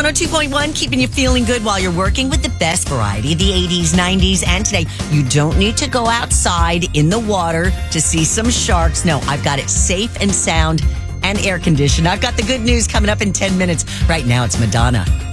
102.1, keeping you feeling good while you're working with the best variety of the 80s, 90s, and today. You don't need to go outside in the water to see some sharks. No, I've got it safe and sound and air conditioned. I've got the good news coming up in 10 minutes. Right now, it's Madonna.